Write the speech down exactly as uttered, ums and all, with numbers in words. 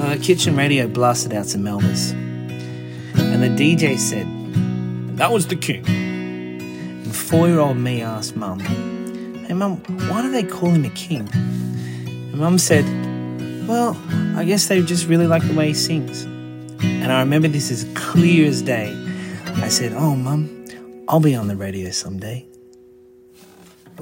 So the kitchen radio blasted out some Elvis. And the D J said, "That was the king." And four-year-old me asked Mum, "Hey Mum, why do they call him a king?" And Mum said, "Well, I guess they just really like the way he sings." And I remember this as clear as day. I said, "Oh Mum, I'll be on the radio someday."